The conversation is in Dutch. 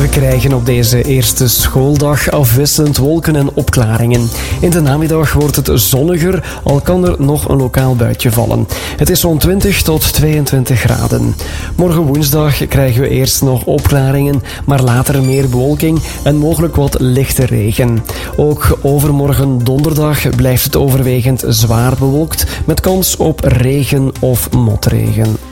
krijgen op deze eerste schooldag afwisselend wolken en opklaringen. In de namiddag wordt het zonniger, al kan er nog een lokaal buitje vallen. Het is zo'n 20 tot 22 graden. Morgen woensdag krijgen we eerst nog opklaringen, maar later meer bewolking en mogelijk wat lichte regen. Ook overmorgen donderdag blijft het overwegend zwaar bewolkt met kans op regen of motregen.